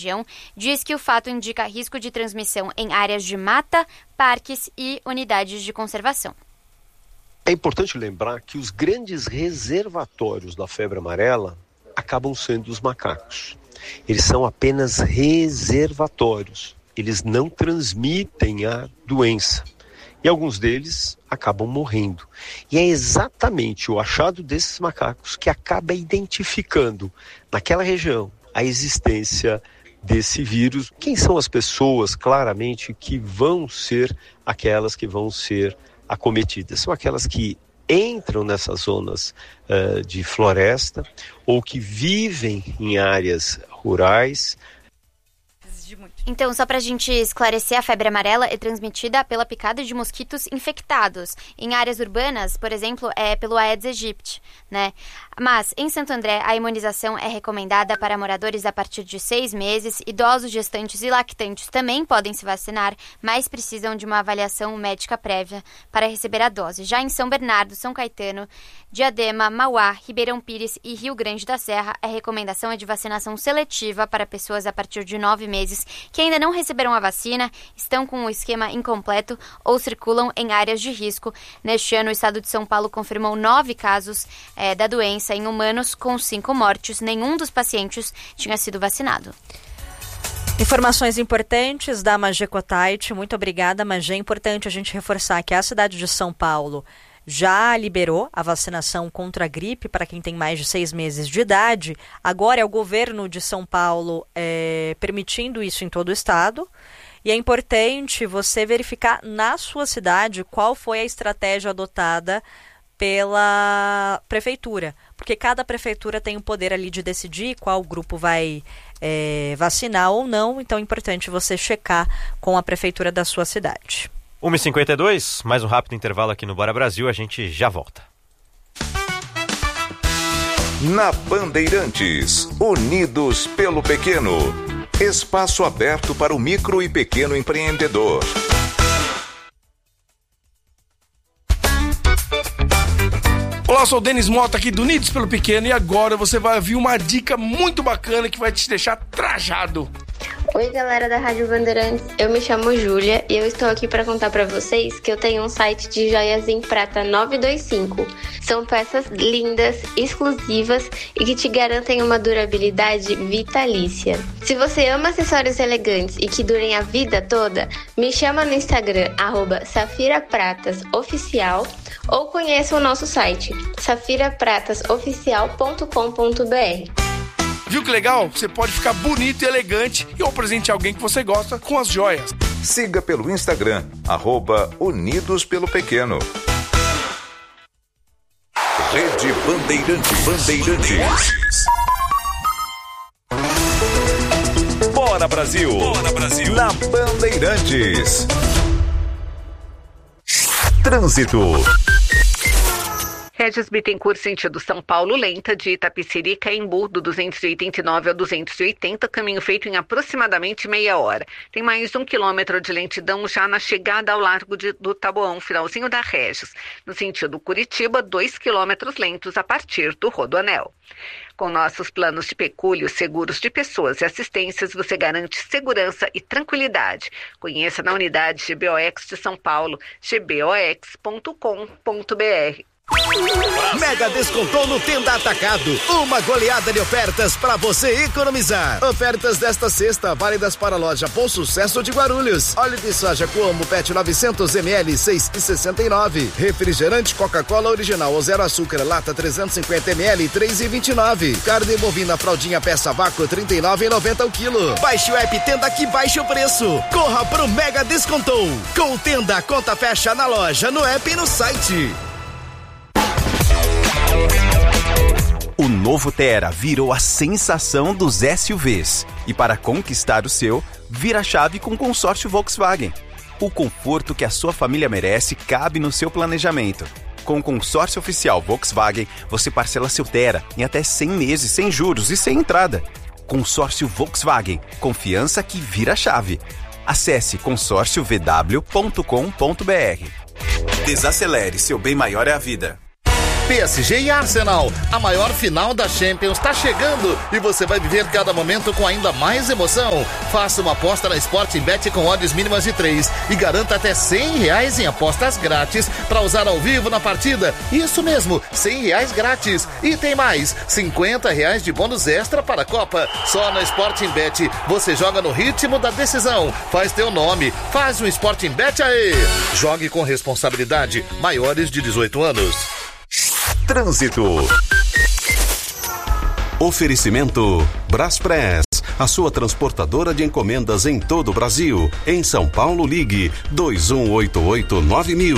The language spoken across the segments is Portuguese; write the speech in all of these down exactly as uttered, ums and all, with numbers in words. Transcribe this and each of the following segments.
região, diz que o fato indica risco de transmissão em áreas de mata, parques e unidades de conservação. É importante lembrar que os grandes reservatórios da febre amarela acabam sendo os macacos. Eles são apenas reservatórios. Eles não transmitem a doença. E alguns deles acabam morrendo. E é exatamente o achado desses macacos que acaba identificando naquela região a existência desse vírus. Quem são as pessoas, claramente, que vão ser aquelas que vão ser acometidas? São aquelas que entram nessas zonas uh, de floresta ou que vivem em áreas rurais. Então, só para a gente esclarecer, a febre amarela é transmitida pela picada de mosquitos infectados. Em áreas urbanas, por exemplo, é pelo Aedes aegypti, né? Mas, em Santo André, a imunização é recomendada para moradores a partir de seis meses. Idosos, gestantes e lactantes também podem se vacinar, mas precisam de uma avaliação médica prévia para receber a dose. Já em São Bernardo, São Caetano, Diadema, Mauá, Ribeirão Pires e Rio Grande da Serra, a recomendação é de vacinação seletiva para pessoas a partir de nove meses que ainda não receberam a vacina, estão com o esquema incompleto ou circulam em áreas de risco. Neste ano, o estado de São Paulo confirmou nove casos é, da doença em humanos, com cinco mortes. Nenhum dos pacientes tinha sido vacinado. Informações importantes da Magê Cotait. Muito obrigada, Magê. É importante a gente reforçar que a cidade de São Paulo já liberou a vacinação contra a gripe para quem tem mais de seis meses de idade. Agora é o governo de São Paulo é, permitindo isso em todo o estado. E é importante você verificar na sua cidade qual foi a estratégia adotada pela prefeitura. Porque cada prefeitura tem o poder ali de decidir qual grupo vai é, vacinar ou não. Então é importante você checar com a prefeitura da sua cidade. uma e cinquenta e dois, mais um rápido intervalo aqui no Bora Brasil, a gente já volta. Na Bandeirantes, Unidos pelo Pequeno. Espaço aberto para o micro e pequeno empreendedor. Olá, eu sou o Denis Mota aqui do Unidos pelo Pequeno e agora você vai ouvir uma dica muito bacana que vai te deixar trajado. Oi, galera da Rádio Bandeirantes, eu me chamo Júlia e eu estou aqui para contar para vocês que eu tenho um site de joias em prata nove dois cinco. São peças lindas, exclusivas e que te garantem uma durabilidade vitalícia. Se você ama acessórios elegantes e que durem a vida toda, me chama no Instagram, arroba Safira Pratas Oficial, ou conheça o nosso site, safira pratas oficial ponto com ponto b r. Viu que legal? Você pode ficar bonito e elegante e ou presentear alguém que você gosta com as joias. Siga pelo Instagram, arroba Unidos pelo Pequeno. Rede Bandeirantes. Bandeirantes. Bora Brasil. Bora Brasil. Na Bandeirantes. Trânsito. Regis Bittencourt, sentido São Paulo, lenta, de Itapecerica a Embu, do duzentos e oitenta e nove ao duzentos e oitenta, caminho feito em aproximadamente meia hora. Tem mais de um quilômetro de lentidão já na chegada ao Largo de, do Taboão, finalzinho da Regis. No sentido Curitiba, dois quilômetros lentos a partir do Rodoanel. Com nossos planos de pecúlio, seguros de pessoas e assistências, você garante segurança e tranquilidade. Conheça na unidade G B O X de São Paulo, g b o x ponto com ponto b r. Mega descontou no Tenda Atacado. Uma goleada de ofertas para você economizar. Ofertas desta sexta, válidas para a loja Bom Sucesso de Guarulhos. Óleo de soja Coamo Pet novecentos mililitros, seis reais e sessenta e nove centavos. Refrigerante Coca-Cola original ou zero açúcar, lata trezentos e cinquenta mililitros, três reais e vinte e nove centavos. Carne bovina fraldinha peça vácuo, trinta e nove reais e noventa centavos o quilo. Baixe o app Tenda que baixa o preço. Corra pro Mega Descontou. Com Tenda, conta fecha na loja, no app e no site. O novo Tera virou a sensação dos S U Vs. E para conquistar o seu, vira a chave com o consórcio Volkswagen. O conforto que a sua família merece cabe no seu planejamento. Com o consórcio oficial Volkswagen, você parcela seu Tera em até cem meses sem juros e sem entrada. Consórcio Volkswagen. Confiança que vira a chave. Acesse consórcio v w ponto com ponto b r. Desacelere, seu bem maior é a vida. P S G e Arsenal. A maior final da Champions está chegando e você vai viver cada momento com ainda mais emoção. Faça uma aposta na Sportingbet com odds mínimas de três e garanta até cem reais em apostas grátis para usar ao vivo na partida. Isso mesmo, cem reais grátis. E tem mais, cinquenta reais de bônus extra para a Copa. Só na Sportingbet você joga no ritmo da decisão. Faz teu nome, faz um Sportingbet aí. Jogue com responsabilidade, maiores de dezoito anos. Trânsito. Oferecimento Braspress, a sua transportadora de encomendas em todo o Brasil. Em São Paulo, ligue dois um oito oito nove mil.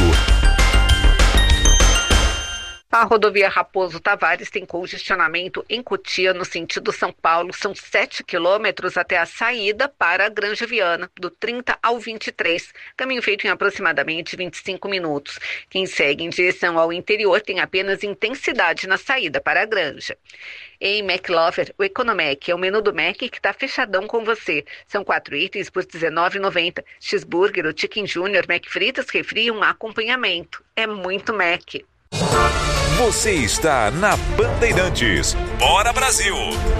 A rodovia Raposo Tavares tem congestionamento em Cotia, no sentido São Paulo. São sete quilômetros até a saída para a Granja Viana, do trinta ao vinte e três. Caminho feito em aproximadamente vinte e cinco minutos. Quem segue em direção ao interior tem apenas intensidade na saída para a Granja. Em McLover, o Economec é o menu do Mac que está fechadão com você. São quatro itens por dezenove reais e noventa centavos. Cheeseburger, o Chicken Junior, Mac Fritas, refri e um acompanhamento. É muito Mac. Você está na Bandeirantes. Bora Brasil!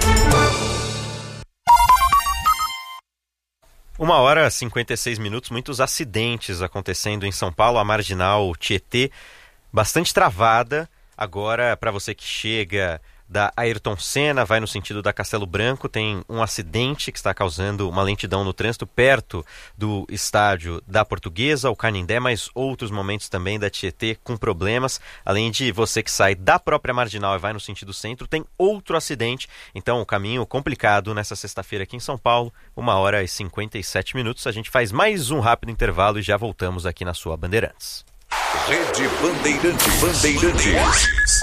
Uma hora e cinquenta e seis minutos, muitos acidentes acontecendo em São Paulo, a Marginal Tietê, bastante travada. Agora, para você que chega da Ayrton Senna, vai no sentido da Castelo Branco, tem um acidente que está causando uma lentidão no trânsito perto do estádio da Portuguesa, o Canindé, mas outros momentos também da Tietê com problemas. Além de você que sai da própria Marginal e vai no sentido centro, tem outro acidente. Então, o caminho complicado nessa sexta-feira aqui em São Paulo, uma hora e cinquenta e sete minutos. A gente faz mais um rápido intervalo e já voltamos aqui na sua Bandeirantes. Rede Bandeirantes. Bandeirantes.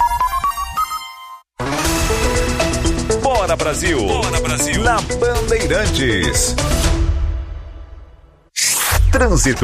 Bora Brasil! Bora Brasil! Na Bandeirantes. Trânsito.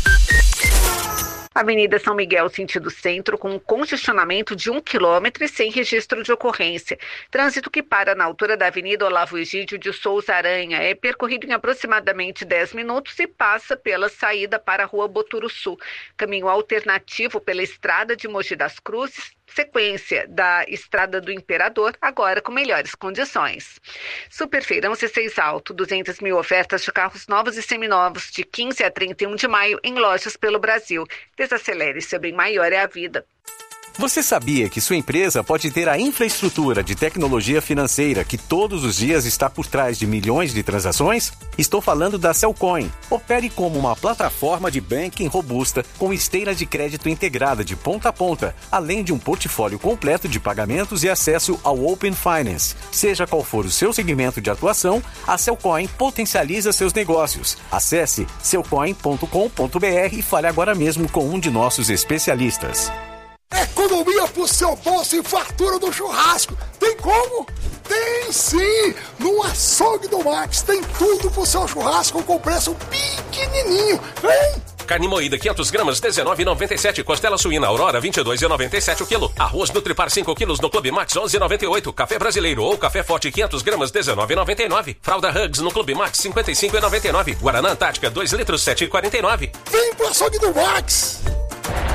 Avenida São Miguel, sentido centro, com congestionamento de um quilômetro e sem registro de ocorrência. Trânsito que para na altura da Avenida Olavo Egídio de Souza Aranha. É percorrido em aproximadamente dez minutos e passa pela saída para a Rua Boturuçu. Caminho alternativo pela Estrada de Mogi das Cruzes, sequência da Estrada do Imperador, agora com melhores condições. Superfeirão C seis Alto, duzentas mil ofertas de carros novos e seminovos, de quinze a trinta e um de maio, em lojas pelo Brasil. Desacelere, seu bem maior é a vida. Você sabia que sua empresa pode ter a infraestrutura de tecnologia financeira que todos os dias está por trás de milhões de transações? Estou falando da Cellcoin. Opere como uma plataforma de banking robusta com esteira de crédito integrada de ponta a ponta, além de um portfólio completo de pagamentos e acesso ao Open Finance. Seja qual for o seu segmento de atuação, a Cellcoin potencializa seus negócios. Acesse cellcoin ponto com ponto b r e fale agora mesmo com um de nossos especialistas. Economia pro seu bolso e fartura do churrasco. Tem como? Tem sim! No Açougue do Max tem tudo pro seu churrasco com preço pequenininho. Vem! Carne moída quinhentas gramas, dezenove reais e noventa e sete centavos. Costela suína Aurora, vinte e dois reais e noventa e sete centavos o quilo. Arroz Nutripar cinco quilos no Clube Max, onze reais e noventa e oito centavos. Café brasileiro ou café forte quinhentas gramas, dezenove reais e noventa e nove centavos. Fralda Hugs no Clube Max, cinquenta e cinco reais e noventa e nove centavos. Guaraná Antártica, dois litros, sete reais e quarenta e nove centavos. Vem pro Açougue do Max!